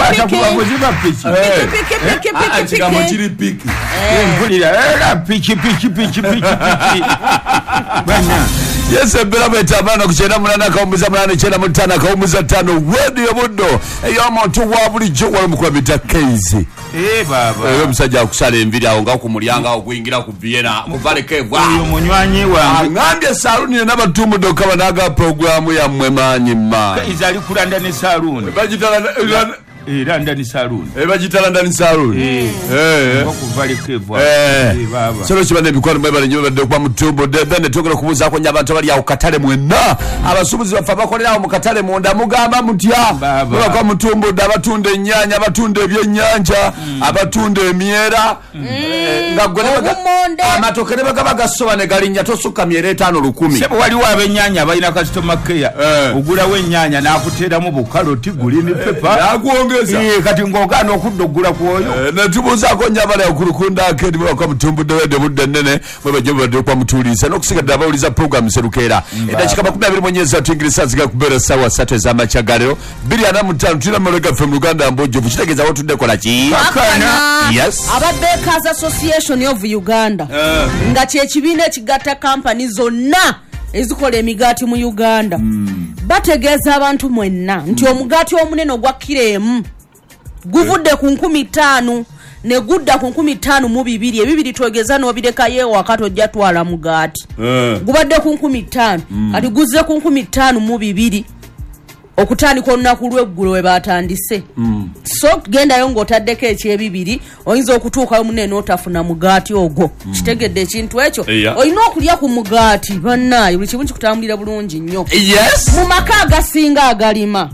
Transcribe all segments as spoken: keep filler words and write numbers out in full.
atakuba muziba piki piki piki piki kigambo kiri piki mpulira era piki piki piki piki piki bana Yes, mbera betamana kuchena munana kaumuza munana chena mutana kaumuza tano wedi yobudo eyo muntu wa bulijjo wala mukwa bita Keizi eh baba eyo musajja akusala enviri awo nga okumulyanga okuyingira ku Vienna muvale kebwa uyo munywanyi wange ngambye saluni n'abatumbu doka banaga programu ya mwemanyi ma Keizi ali kulanda ne saluni bajitala era ndani saluni eba jitala ndani saluni eh okuvale kebwa eh baba solo kibane bikwano mwebale nyo badde kwa mutumbo then tokera kubuza ko nyabantu bali awo katale mwenna abasubuzi bafa bakolera awo mu katale monda mugamba mutya baba kwa mutumbo abatunda ennyanya abatunda ebyennyanja abatunda emiera nga gwene amatokere bagaba gasobane galinnya tosuka myera etaano lukumi sebo waliwo abennyanya balina customer care ogula wennyanya nakuteramu bukaloti gulini pepa Eh kati ngogana okuddogula kuoyo eh natubuza ko nyabala okulukunda akedi kwa mutumbu de budde nene bwe jobo de kwa mutulisa nokusigadde abawuliza program serukera edakika makumi abiri mwenyeza tuingirisa ziga kubera sawa satu za machagalero bili ana mutano tuna maloga from Uganda mbojo kitegeza watu de kola ki yes Ababekers Association of Uganda nga kye kibiina ekigatta company zonna ezikola emigaati mu Uganda bategeeza abantu mwenna nti omugaati omunene ogwa kilo emu guvudde ku nkumi ttaano ne gudda ku nkumi ttaano mu bibiri ebibiri twegeza n'obirekayo wakato ojja twala mugaati gubadde ku nkumi ttaano kati guzze ku nkumi ttaano mu bibiri okutandika olunaku lw'eggulo we batandise so gendayo ng'otaddeko ekyebibiri oyinza okutuukayo munene otafuna mugaati ogwo kitegedde ekintu ekyo olina okulya ku mugaati bannaayo buli kimu kikutambulira bulungi nnyo mu maka agasinga agalima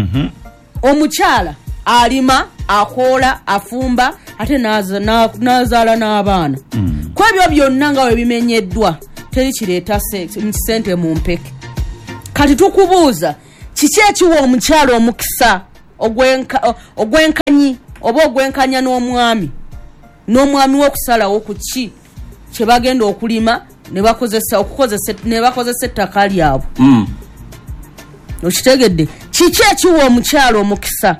omukyala alima akoola afumba ate n'azaala n'abaana ku ebyo byonna nga we bimenyeddwa teri kireeta sente mu mpeke kati tukubuuza kiki ekiwa omukyala omukisa ogwenkanyi oba ogwenkanya n'omwami n'omwami w'okusalawo ku ki kye bagenda okulima ne bakozesa ettaka lyabwe okitegedde kiki ekiwa omukyala omukisa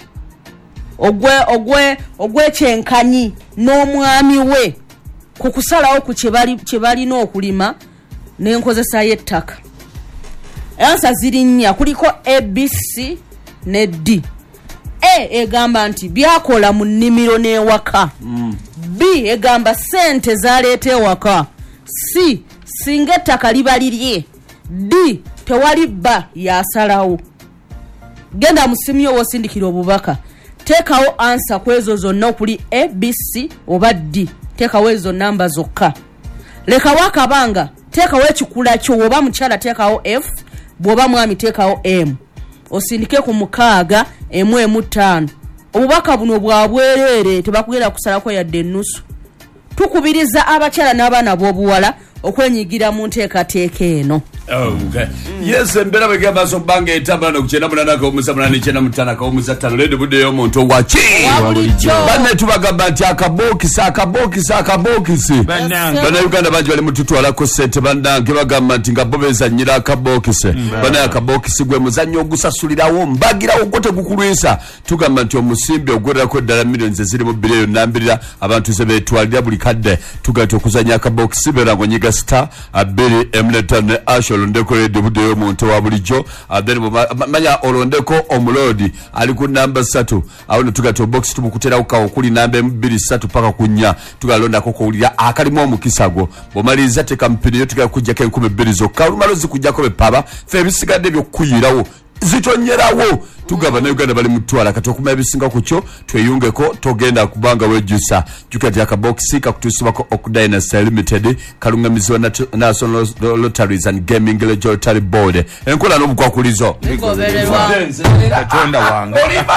ogwekyenkanyi n'omwami we ku kusalawo ku kye balina okulima n'enkozesa y'ettaka Ansa ziri nnya kuliko A B C ne D. A egamba nti byakola mu nnimiro n'ewaka. Mm. B egamba sente zaleeta ewaka. C singa ettaka liba lirye. D tewali bba yasalawo. Genda mu simu yo wosindikira obubaka. Teekawo ansa ku ezo zonna okuli A B C oba D. Teekawo ezo namba zokka. Lekawo akabanga. Teekawo ekikula kyo oba mukyala teekawo F. Bwoba mwami teekawo M osindike ku mukaaga emu emu ttaano obubaka buno bwa bwereere tebakugenda kusalako yadde ennusu tukubiriza abakyala n'abaana b'obuwala okwenyigira mu nteekateeka eno. Okay. Yes, mbera begamba so bange etambana kuchena munana ka omusa munana chena mutana ka omusa tano lede bude yo muntu wachi bane tubagamba ati akabokisa akabokisa akabokisi bane Uganda banji bali mututwala ko sente bandange bagamba ati ngabobeza nyira akabokise bane akabokisi gwe muzanyo ogusasulirawo mbagira ogote gukulwisa tugamba ati omusimbe ogwerera ko ddala millions ziri mu bileyo nambirira abantu ze betwalira buli kadde tugato okuzanya akabokisi berango nyiga star abiri emletane asho olondeko de budeyo muntu wa bulijjo then manya olondeko omulodi ali ku namba three awo tugato box tubukutera ukawo kuli namba mbiri three paka kunya tugalonda ko kuulira akalimu omukisago bomaliza te kampeni yo tuga kujja ke nkumi bbiri zokka olumalo zikujja ko bepaba fe bisigadde byo kuyirawo zitonyerawo tugaba na Uganda bali mutwala kati okuma ebisinga ku kyo tweyungeko togenda kubanga wejusa jukati akaboxi kakutusibako Okudynasty Limited kalungamiziwa na National Lotteries and Gaming Regulatory Board enkola n'obukwakulizo katonda wange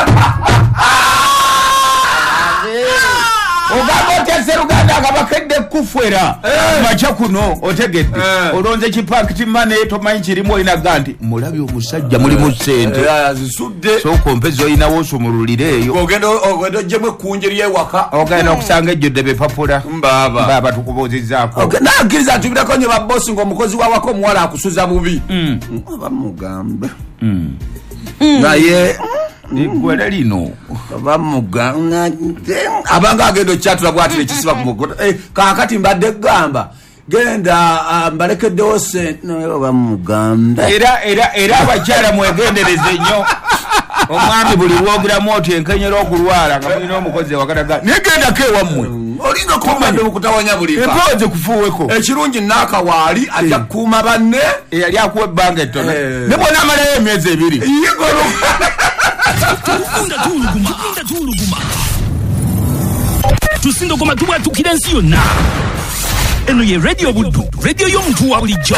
Ogabo tese Uganda akabakedde kufwera macha kuno otegedde olonze kipakiti mane to manchirimo ina gandi mulabi omusajja muri mu sente yazisudde so kompezo ina woso murulireyo ogendo ogendo jemwe kunjeriye waka ogenda okusanga ejjodde bepapula mbaba mbaba tukubozizako okay nakiriza tubira konye ba boss ngo mukozi wa wako mwala akusuza bubi aba mugambe naye igwele lino bamuganga abanga agendo chatula bwati lekisiba kumugota eh kakati mbadde gamba genda mbaleke dose no bamugamba era era era abajala mwegendereze nnyo omwami buli wogira moto enkenyero okulwala kamulina omukozi wakadaga negenda ke wamwe olinga komande okutawanya buli epoze kufuweko ekirungi naka wali ajja kuma banne yali akuwe banga ettono ne bona amalayo emyezi ebiri yigolo tufunda tuluguma tufunda tuluguma tusindo koma tuba tukira ensi yonna eno ye radio buddu radio y'omuntu wa bulijjo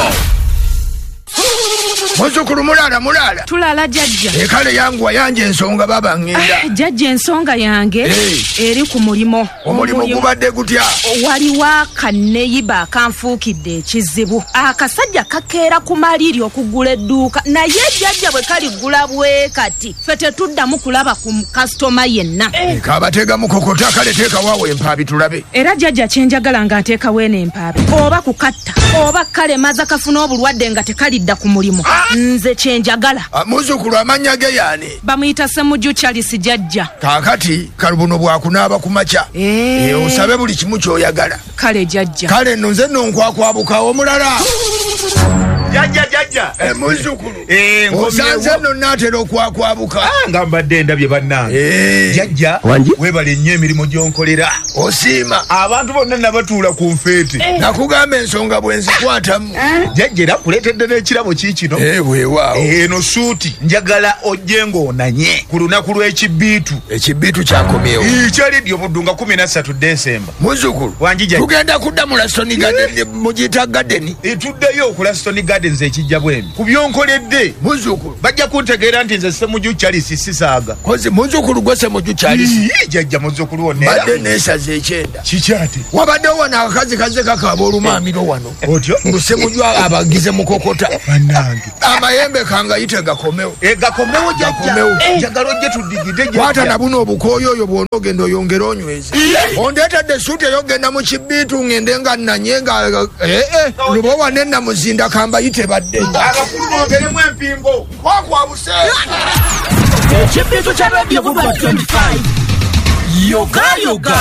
Muzukuru mulala mulala tulala jajja ekale yangu wayanje ensonga baba ngenda ah, jajja ensonga yange hey. Eri ku mulimo omulimo gubadde gutya waliwo akaneyiba akanfuukidde ekizibu akasajja kakeera ku maliri okugula edduuka naye jajja bwe kaligula bwe kati ffe tetuddamu kulaba ku kasitoma yenna hey. Kabatega mukokota kale teeka waawe empaabi tulabe era jajja kyenjagala nga nteekawo eno empaabi oba kukatta oba kalemaza kafuna obulwadde nga tekalidda ku mulimo ah. Nze kyenjagala muzukulu amanya ge yaani bamuyita Ssemujju Charles jajja kaakati kalubuno bwakunaaba ku makya e osabe buli kimu kyoyagala kale jajja kale nno nze nno nkwakwabuka omulala jajja jajja e muzukulu e osanze nno naatera okwakwabuka nga mbadde ndabye bannange e jajja webale nnyo emirimu gyonkolera osiima abantu bonna nabatuula ku nfeete e. Nakugamba ensonga bwe nzikwatamu e. Jajja era kuleetedde n'ekirabo kiikino e, weewaawo eno suuti njagala ojje ng'onanye ku lunaku lw'ekibbiitu ekibbiitu kyakomyewo kyaliddi obuddu nga kumi na ssatu Desemba muzukulu wanjija tugenda kudda mu Laston Garden mugiyita gadeni etuddeyo ku Laston Gardens ekijja bwemi ku byonkoledde muzukulu bajja kuntegeera nti nze Ssemujju Charles sisaaga kozi muzukulu gwe Ssemujju Charles jajja muzukulu wonna badde neesaza ekyenda kikyate wabaddewo wano akakazi kaze kakaaba olumamiro wano otyo ngu Ssemujju abagize mukokota bannange amayembe kangayite gakomewo e gakomewo jajja njagala ojje tuddigide kwata na buno obukooyo oyo bwona ogenda oyongera onyweze ondeetedde suuti eyogenda mu kibbiitu ngende nga nanye nga ee luba wane namuzinda kambayite badde abakulu bongeremu empingo kwakwabuse ekibbiitu kya radio buddu twenty-five yoga yoga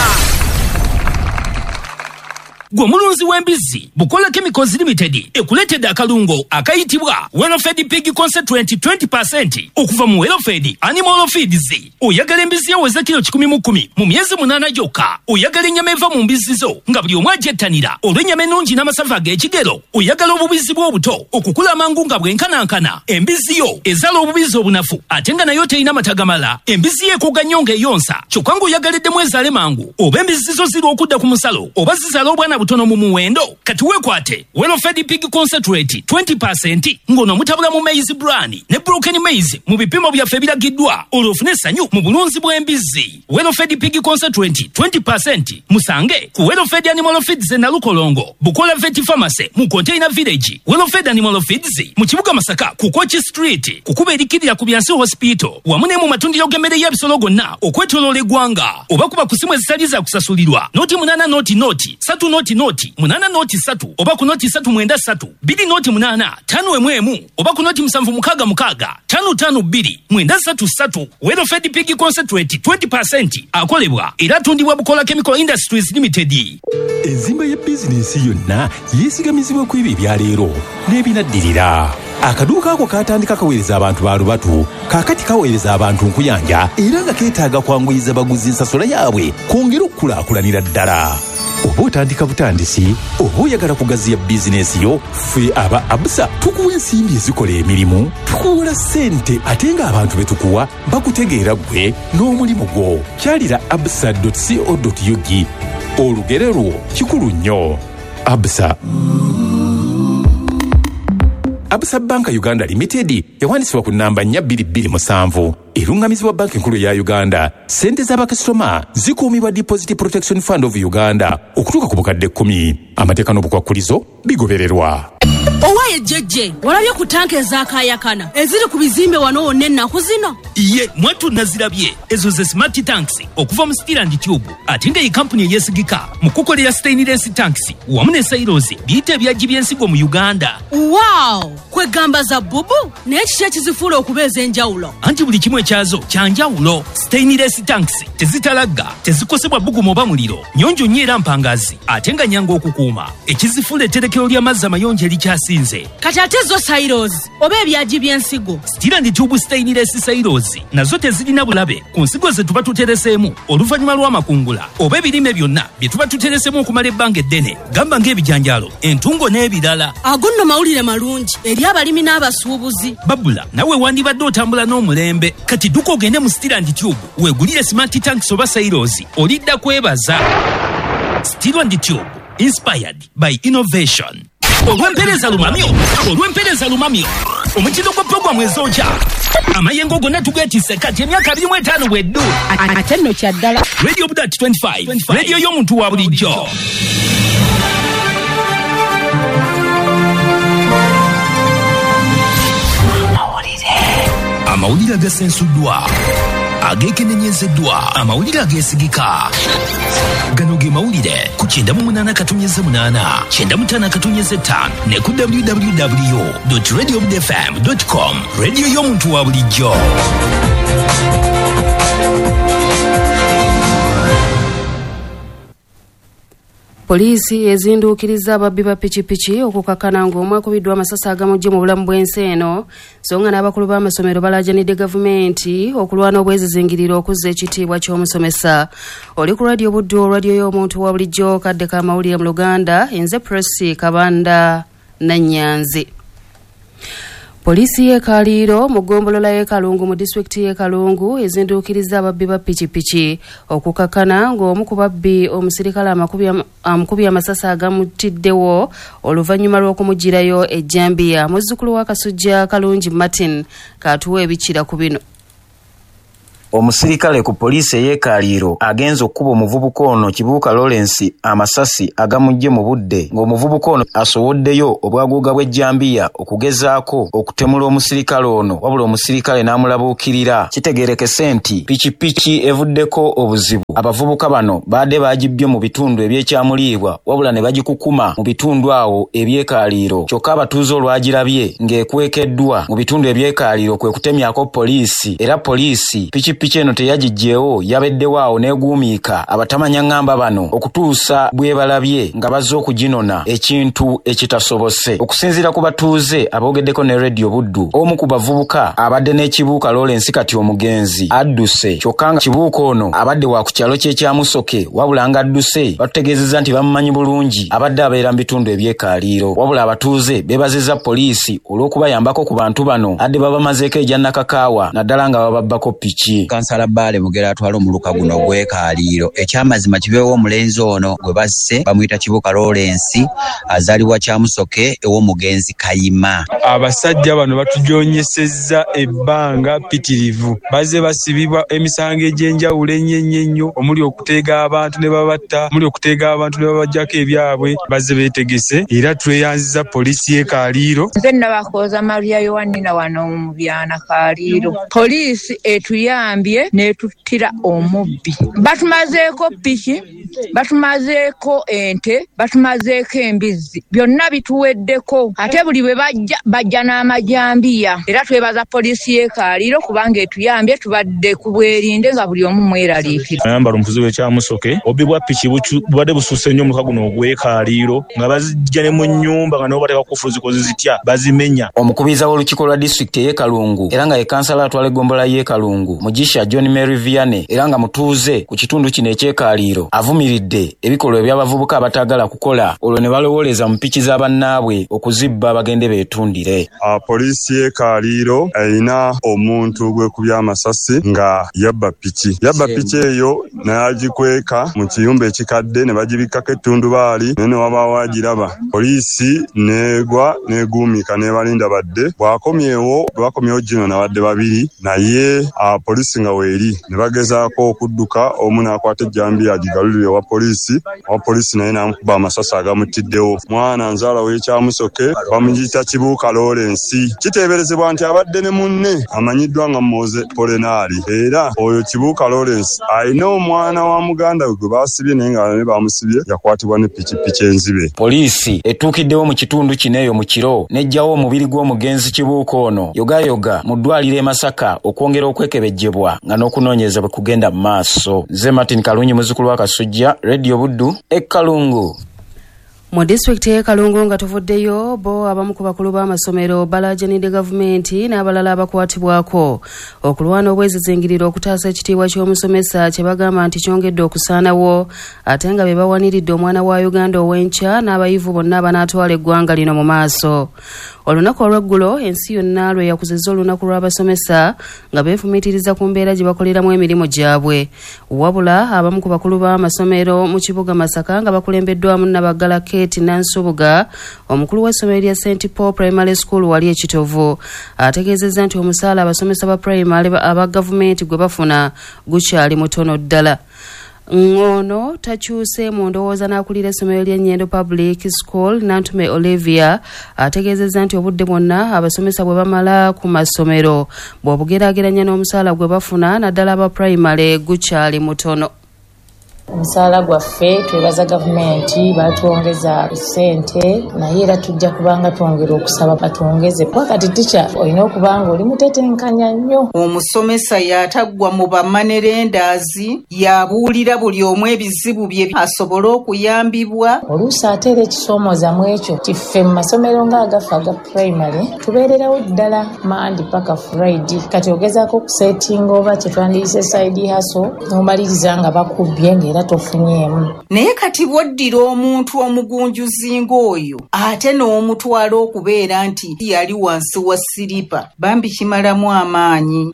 gwe mulunzi w'embizzi Bukola Chemicals Limited ekuleetedde akalungo akayitibwa Welfed Pig Concentrate twenty percent okuva mu Welfed Animal Feeds. Oyagala embizzi eweza kilo kikumi mu kkumi mu myezi munaana gyokka. Oyagala ennyama eva mu mbizzi zo nga buli omu agyettanira olw'ennyama ennungi n'amasavu ag'ekigero. Oyagala obubizzi bw'obuto okukula amangu nga bwenkanankana. Embizzi yo ezaala obubizzi obunafu ate nga nayo terina mata gamala. Embizzi yeekooga nnyo ng'eyonsa kyokka ng'oyagaliddemu ezaale mangu oba embizzi zo ziri okudda ku musalo oba zizaala obwana butono mu muwendo kati wekwate Welfed Pig Concentrate twenty percent ngono mutabula mu maize bran ne broken maize mu bipimo byaffe biragiddwa olwofune essanyu mu bulunzi bw'embizzi. Welfed Pig Concentrate twenty percent musange ku Welfed Animal Feeds na Lukolongo Bukola Vet Pharmacy mu Container Village, Welfed Animal Feeds mu kibuga Masaka ku Kochi Street kukuba erikirira ku Byansi Hospital wamu ne mu matundiro g'emmere y'ebisolo gonna okwetoloola eggwanga oba kuba ku simu ezitali za kusasulirwa noti munana noti noti satu noti noti munana noti satu oba ku noti satu mwenda satu bidi noti munana tano emu emu oba ku noti musanvu mukaga mukaga tano tano bidi mwenda satu satu. Welfed Pig Concentrate twenty percent akolebwa era tundibwa Bukola Chemical Industries Limited. Enzimba ya bizinensi yonna yeesigamizibwa ku ebyo ebyaleero n'ebinaddirira. Akaduuka ako katandika kaweereza abantu ba lubatu kaakati kaweereza abantu nkuyanja era nga keetaaga kwanguyiza baguzi ensasula yaabwe kwongera okukulaakulanira ddala. Oba otandika butandisi oba oyagala kugaziya bizinensi yo, ffe aba Absa tukuwa ensimbi ezikola emirimu, tukuwola ssente ate ng'abantu be tukuwa bakutegeera ggwe n'omulimu gwo. Kyalira absa dot co dot u g. Olugero lwo kikulu nnyo. Absa. Absa Banka Uganda Limited yawandiisibwa ku nnamba nnya bbiri bbiri musanvu erungamizibwa banki nkulu ya Uganda. Sente z'abakasitoma zikuumibwa Deposit Protection Fund of Uganda okutuuka ku bukadde kkumi. Amateeka n'obukwakkulizo bigobererwa. Owaye jeje, walabye ku tanke ezakayakana eziri ku bizimbe wano wonna ennaku zino. Iye mwatu nazirabye ezo ze smart tanks okuva mu Steel and Tube ate nga iyi kampuni eyesigika mu kukolera stainless tanks wamu ne silos biyita ebyagi by'ensigo mu Uganda. Wow, kwegamba za bubu naye kiki ekizifuula okubeeza enjawulo? Anti buli kimu ekyazo kyanjawulo. Stainless tanks tezitalagga, tezikosebwa bbugumu oba muliro, nyonjo nnyo era mpangazi ate nga nyanga okukuuma. Ekizifuula etterekero ly'amazzi amayonjo erikyasinze. Kati ate zo silos oba ebyagi by'ensigo? Steel and Tube stainless silos nazo tezirina bulabe ku nsigo ze tuba tutereseemu oluvannyuma lw'amakungula oba ebirime byonna bye tuba tutereseemu okumala ebbanga eddene, gamba ng'ebijanjaalo, entungo n'ebirala. Ago nno mawulire malungi eri abalimi n'abasuubuzi. Babula nawe wandibadde otambula n'omulembe, kati dduka ogende mu Steel and Tube weegulire smart tanks oba silos, olidda kwebaza. Steel and Tube, inspired by innovation. Olw'empereza lumamyo, olw'empereza lumamyo, omutindo gwa programu ezokya amayengo gonna tugeetisse kati emyaka abiri mu etaano bweddu. Ate nno kyaddala. Radio Budat twenty-five, radio y'omuntu wa bulijjo. Amawulire agasensuddwa, ageekenenyezeddwa, amawulire ageesigika. Gano ge mawulire ku kyenda mu munaana katonyeze munaana, kyenda mu ttaano katonyeze ttaano ne ku w w w dot radio bud f m dot com. Radio y'omuntu wa bulijjo. Poliisi ezinduukiriza ababbi ba pikipiki okukakana ng'omwakubiddwa amasasi agamujje mu bulamu bw'ensi eno, so nga n'abakulu b'amasomero balaajanidde gavumenti okulwana obwezizingiriro okuzza ekitiibwa ky'omusomesa. Oli ku Radio Buddu, radio y'omuntu wa bulijjo, kadde ka mawulire mu Luganda, nze Presi Kabanda Nannyanzi. Poliisi y'e Kaliiro mu ggombolola y'e Kalungu mu disitulikiti y'e Kalungu ezinduukiriza ababbi ba pikipiki okukakana ng'omu ku babbi omusirikale amukubye amasasi agamutiddewo oluvannyuma lw'okumugirayo e Jambiya. Muzzukulu wa Kasujja Kalungi Martin katuwa ebikira ku bino. Omusirikale ku poliisi ey'e Kaliiro agenza okkuba omuvubuka ono Kibuuka Lawrence amasasi agamujje mu budde ng'omuvubuka ono asowoddeyo obwaguuga bw'ejjambiya okugezaako okutemula omusirikale ono, wabula omusirikale n'amulabuukirira. Kitegeerekese nti pikipiki evuddeko obuzibu. Abavubuka bano baadde baagibbye mu bitundu eby'ekyamuliibwa wabula ne bagikukuma mu bitundu awo eby'e Kaliiro. Kyokka abatuuze olwagirabye ng'ekwekeddwa mu bitundu eby'e Kaliiro kwe kutemyako poliisi, era poliisi pikipiki Pikipiki eno teyagijjeewo, yabeddewo awo n'eguumiika abatamanya ngamba bano okutuusa bwe balabye nga bazze okuginona ekintu ekitasobose. Okusinziira ku batuuze aboogeddeko ne Radio Buddu, omu ku bavubuka abadde n'Ekibuuka Lawrence kati omugenzi adduse, kyokka nga Kibuuka ono abadde wa ku kyalo ky'ekyamusoke, wabula nga adduse batutegeezezza nti bamumanyi bulungi abadde abeera mu bitundu eby'e Kaliiro. Wabula abatuuze beebazizza poliisi olw'okubayambako ku bantu bano adde babamazeeko ejjannakakaawa naddala nga bababbako piki. Kansala Bale Mugera atwala omuluka guno gwe Kaliiro. Ekyamazima kibeewo omulenzi ono gwe basse bamuyita Kibuuka Lawrence azaalibwa Kyamusoke ew'omugenzi Kayima. Abasajja bano batujoonyesezza ebbanga pitirivu, bazze basibibwa emisango egy'enjawulo ennyo ennyo, omuli okuteega abantu ne babatta, omuli okuteega abantu ne babaggyako ebyabwe, bazze beetegese era tweyanziza poliisi y'e Kaliiro. Nze Nabakooza Maria Yohannina wano mu Byana Kaliiro. Poliisi etuyambye netuttira omubbi. Batumazeeko piki, batumazeeko ente, batumazeeko embizzi, byonna bituweddeko. Ate buli bwe bajja bajja n'amajambiya. Era twebaza poliisi y'e Kaliiro kubanga etuyambye, tubadde ku bwerinde nga buli omu mweraliikira. Ayambala omuvuzi w'ekyamusoke obbi bwa piki bubadde busuuse nnyo omuluka guno ogw'e Kaliiro nga bazijja ne mu nnyumba nga nabo bateeka kufuzi kozi zitya bazimenya. Omukubiriza w'olukiiko lwa disitulikiti ey'e Kalungu era nga ye kansala atwala eggombolola y'e Kalungu Mugisha John Mary Vianney era nga mutuuze ku kitundu kino eky'e Kaliiro avumiridde ebikolwa by'abavubuka abataagala kukola olwo ne balowooleza mu piki z'abannaabwe okuzibba bagende beetundire. Poliisi y'e Kaliiro erina omuntu gwekubya amasasi nga yabba piki. Yabba piki eyo n'agikweka mu kiyumba ekikadde ne bagibikkako ettundubaali naye ne wabaawo agiraba. Poliisi neegwa n'eguumika n'ebalinda badde. Bwakomyewo bwakomyewo gino nabadde babiri naye poliisi poliisi nga weeri ne bagezaako okudduka omu n'akwata ejjambiya agigalulire wa poliisi owa poliisi naye n'amukuba amasasi agamutiddewo. Mwana nzaala w'ekyamusoke bamuyita Kibuuka Lawrence. Kiteeberezebwa nti abadde ne munne amanyiddwa nga Moze Polenaari era oyo Kibuuka Lawrence alina omwana wa muganda we gwe baasibye naye nga ne bamusibye yakwatibwa ne pikipiki enzibe. Poliisi etuukiddewo mu kitundu kino eyo mu kiro n'ejjawo omubiri gw'omugenzi Kibuuka ono yogayoga mu ddwaliro e Masaka okwongera okwekebejjebwa nga n'okunoonyereza bwe kugenda mu maaso. Nze Martin Kalungi muzzukulu wa Kasujja, Radio Buddu, e Kalungu. Mu disitulikiti y'e Kalungu nga tuvuddeyo bo abamu ku bakulu b'amasomero balaajanidde gavumenti n'abalala abakwatibwako okulwana obwezizingiriro okutaasa ekitiibwa ky'omusomesa kye bagamba nti kyongedde okusaanawo ate nga be bawaniridde omwana wa Uganda ow'enkya n'abayivu bonna abanaatwala eggwanga lino mu maaso. Olunaku olweggulo ensi yonna lwe yakuzizza olunaku lw'abasomesa nga beefumiitiriza ku mbeera gye bakoleramu emirimu gyabwe. Wabula abamu ku bakulu b'amasomero mu kibuga Masaka nga bakulembeddwamu Nabaggala Kate Nansubuga, omukulu w'essomero lya Saint Paul Primary School wali ekitovu, ategeezezza nti omusaala abasomesa ba primary aba gavumenti gwe bafuna gukyali mutono ddala. Ngono takyuse mu ndowooza n'akulira essomero lya Nnyendo Public School Nantume Olivia ategeezezza nti obudde bwonna abasomesa bwe bamala ku masomero bw'obugeraageranya n'omusaala gwe bafuna naddala aba primary gukyali mutono. Omusaala gwaffe twebaza gavumenti batwongeza ssente naye era tujja kubanga twongera okusaba batwongeze wakati tica olina okubanga oli mutetenkanya nnyo. Omusomesa yataggwa mu bamanerendaazi yabuulira buli omu ebizibu bye asobole okuyambibwa. Oluusi ate era ekisoomoza mu ekyo tiffe mu masomero ng'agaffe aga primary tubeererawo ddala mandi paka Friday kati ogezaako okusetinga oba kye twandiyise side hustle n'omaliriza nga bakubbye ng'era tofunyeemu. Naye kati bwoddira omuntu omugunjuzi ng'oyo ate n'omutwala okubeera nti yali wansi wa siripa bambi kimalamu amaanyi.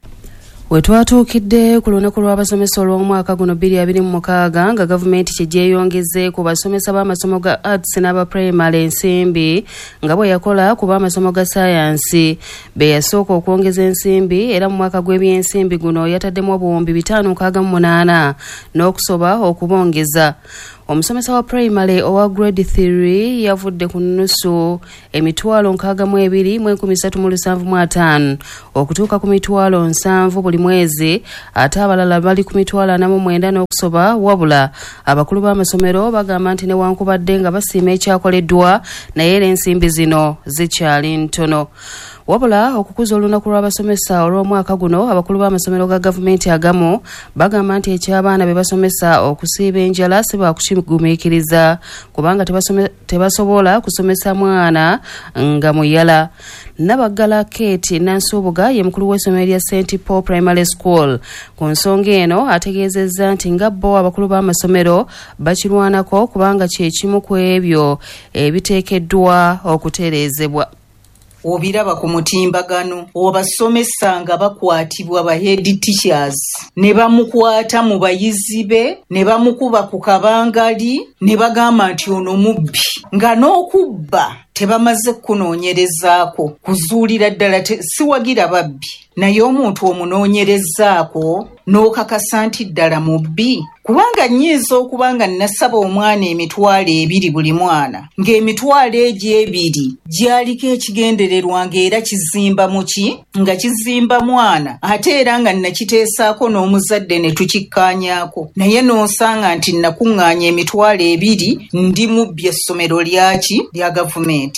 We twatuukidde ku lunaku lw'abasomesa olw'omwaka guno bbiri abiri mu mukaaga nga gavumenti kye gyeyongeze ku basomesa b'amasomo ga arts n'aba primary ensimbi nga bwe yakola ku b'amasomo ga saayansi be yasooka okwongeza ensimbi era mu mwaka gw'ebyensimbi guno yataddemu obuwumbi bitaano nkaaga mu munaana n'okusoba okubongeza. Omusomesa wa primary owa grade three yavudde ku nnusu emitwalo nkaaga mu ebiri mu enkumi ssatu mu lusanvu mu ataano okutuuka ku mitwalo nsanvu buli mwezi ate abalala bali ku mitwalo ana mu mwenda n'okusoba wabula abakulu b'amasomero bagamba nti newankubadde nga basiima ekyakoleddwa naye era ensimbi zino zikyali ntono. Wabula okukuza olunaku lw'abasomesa olw'omwaka guno abakulu b'amasomero ga gavumenti agamu bagamba nti eky'abaana be basomesa okusiiba enjala si bakukigumiikiriza kubanga tebasobola kusomesa mwana nga muyala. Nabaggala Kate Nansubuga ye mukulu w'essomero lya Saint Paul Primary School ku nsonga eno ategeezezza nti nga bo abakulu b'amasomero bakirwanako kubanga kye kimu ku ebyo ebiteekeddwa okutereezebwa. Obiraba ku mutimbagano obasomesa nga bakwatibwa ba head teachers ne bamukwata mu bayizi be ne bamukuba ku kabangali ne bagamba nti ono mubbi nga n'okubba tebamaze kunoonyerezaako kuzuulira ddala siwagira babbi naye omuntu omunoonyerezaako n'okakasa nti ddala mubbi kubanga nnyinza okubanga nasaba omwana emitwalo ebiri buli mwana ng'emitwalo egyo ebiri gyaliko ekigendererwa ng'era kizimba muki nga kizimba mwana ate era nga nakiteesaako n'omuzadde ne tukikkaanyaako naye n'osanga nti nakuŋŋaanya emitwalo ebiri ndi mubbi essomero lyaki lya gavumenti.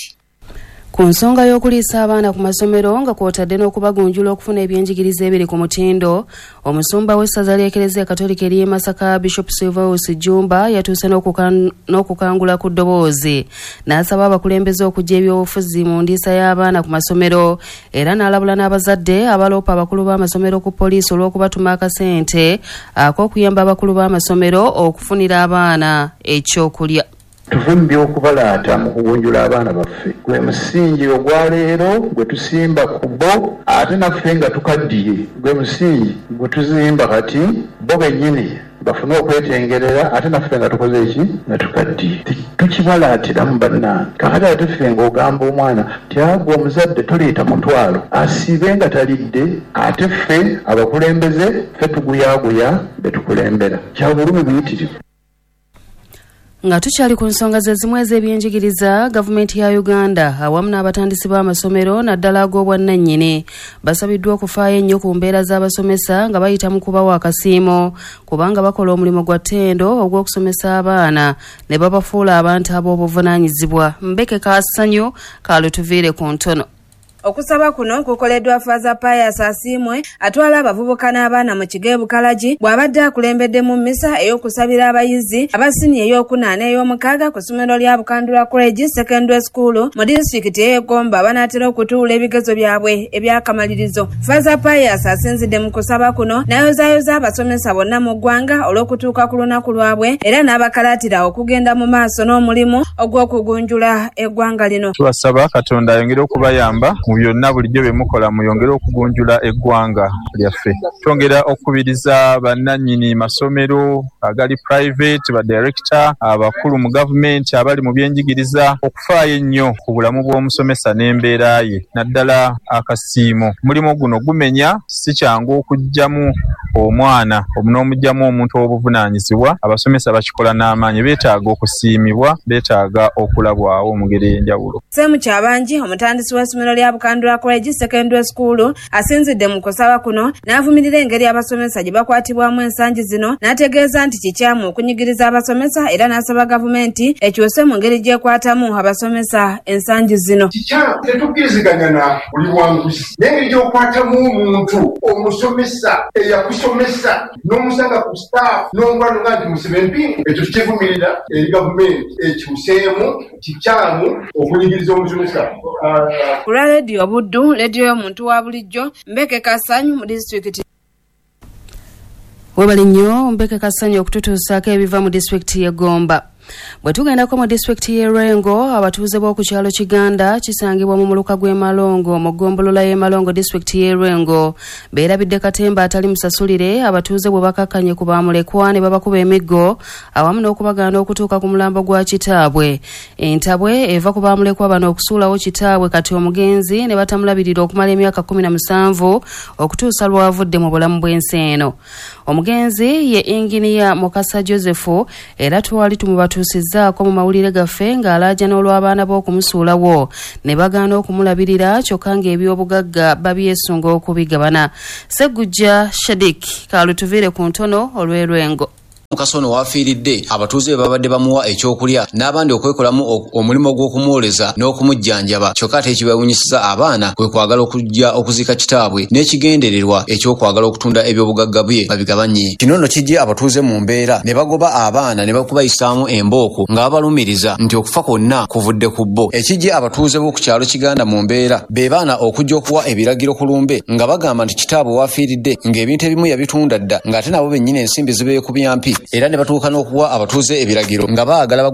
Ku nsonga y'okuliisa abaana ku masomero nga kwotadde n'okubagunjula okufuna ebyenjigiriza ebiri ku mutindo, omusumba w'essaza ly'Eklezia Katolika ery'e Masaka Bishop Silvanus Jumba yatuuse n'okukangula ku ddoboozi n'asaba abakulembeze okuggya ebyobufuzi mu ndiisa y'abaana ku masomero era n'alabula n'abazadde abaloopa abakulu b'amasomero ku poliisi olw'okubatuma akasente ak'okuyamba abakulu b'amasomero okufunira abaana ekyokulya. Tuvumbye okubalaata mu kugunjula abaana baffe gwe musingi ogwaleero gwe tusimba ku bo ate naffe nga tukaddiye gwe musingi gwe tuzimba kati bo bennyini bafune okwetengerera ate naffe nga tukoze eki nga tukaddiye tukibalaatiramu bannange kakati ate ffe ng'ogamba omwana tyagwa omuzadde toleeta mutwalo asibe nga talidde ate ffe abakulembeze ffe tuguyaaguya be tukulembera kyabulumi buyitirivu. Nga tukyali ku nsonga ze zimu ez'ebyenjigiriza, gavumenti ya Uganda awamu n'abatandisi b'amasomero naddala ag'obwannannyini basabiddwa okufaayo ennyo ku mbeera z'abasomesa nga bayita mu kubawa akasiimo kubanga bakola omulimu gwa ttendo ogw'okusomesa abaana ne babafuula abantu ab'obuvunaanyizibwa. Mbeke Kasanyu kaalutuviire ku ntono. Okusaba kuno kukoleddwa Faaza Pius Asiimwe atwala abavubuka n'abaana mu kigeebu Kalagi bw'abadde akulembedde mu mmisa ey'okusabira abayizi abasini ey'okunaana ey'omukaaga ku ssomero lya Bukandula College Secondary School mu disitulikiti y'e Gomba banaatera okutuula ebigezo byabwe ebyakamalirizo. Faaza Pius asinzidde mu kusaba kuno n'ayozaayoza abasomesa bonna mu ggwanga olw'okutuuka ku lunaku lwabwe era n'abakalaatira okugenda mu maaso n'omulimu ogw'okugunjula eggwanga lino. Tubasaba Katonda ayongere okubayamba mu byonna bulijjo bye mukola muyongere okugunjula eggwanga lyaffe. Twongera okukubiriza bannannyini masomero agali private, ba director, abakulu mu gavumenti abali mu byenjigiriza okufaayo ennyo ku bulamu bw'omusomesa n'embeera ye, naddala akasiimo. Mulimu guno gumenya, si kyangu okuggyamu omwana n'omugyamu omuntu w'obuvunaanyizibwa. Abasomesa bakikola n'amaanyi, beetaaga okusiimibwa, beetaaga okulabwawo mu ngeri ey'enjawulo. Semu Kyabangi omutandisi w'essomero lya Bukandula College Secondary School asinzidde mu kusaba kuno n'avumirira engeri abasomesa gye bakwatibwamu ensangi zino n'ategeeza nti kikyamu okunyigiriza abasomesa era n'asaba gavumenti ekyuse mu ngeri gy'ekwatamu abasomesa ensangi zino. Kikyamu tetukkiriziganya na buli wanguzi n'engeri gy'okwatamu omuntu omusomesa eyakusomesa n'omusanga ku staff n'ongwano nga nti musibe empingu, ekyo tukivumirira eri gavumenti ekyuseemu kikyamu okunyigiriza omusomesa. Ku lwa Leediyo Buddu, leediyo y'omuntu wa bulijjo, Mbeke Kasanyu mu disitulikiti. Webali nnyo Mbeke Kasanyu okututuusaako ebiva mu disitulikiti y'e Gomba. Bwe tugendako mu disitulikiti y'e Rengo, abatuuze b'oku kyalo Kiganda kisangibwa mu muluka gw'e Malongo mu ggombolola y'e Malongo disitulikiti y'e Rengo beerabidde katemba atali musasulire abatuuze bwe bakakkanye ku bamulekwa ne babakuba emiggo awamu n'okubagaana okutuuka ku mulambo gwa kitaabwe. Entabwe eva ku bamulekwa bano okusuulawo kitaabwe kati omugenzi ne batamulabirira okumala emyaka kumi na musanvu okutuusa lwavudde mu bulamu bw'ensi eno. Omugenzi ye Inginiya Mukasa Joseph era twali tumubatuusizzaako mu mawulire gaffe ng'alaaja n'olw'abaana b'okumusuulawo ne bagaana okumulabirira kyokka ng'ebyobugagga babyesunga okubigabana. Segujja Shadik kaalutuviire ku ntono olw'Erwengo. Mukasono wafiiridde abatuuze babadde bamuwa ekyokulya n'abandi okwekolamu omulimu gw'okumuwoleza n'okumujjanjaba kyokka ate ekibawunyisiza abaana kwe kwagala okujja okuziika kitaabwe n'ekigendererwa ekyokwagala okutunda ebyobugagga bye babigabanye. Kino nno kijje abatuuze mu mbeera ne bagoba abaana ne bakubayisaamu embooku nga babalumiriza nti okufa kwonna kuvudde ku bo. Ekijje abatuuze b'oku kyalo Kiganda mu mbeera be baana okujja okuwa ebiragiro ku lumbe nga bagamba nti kitaabwe wafiiridde ng'ebintu ebimu yabitunda dda ng'ate nabo bennyini ensimbi zibeeye ku byampi era ne batuuka n'okuwa abatuuze ebiragiro nga baagala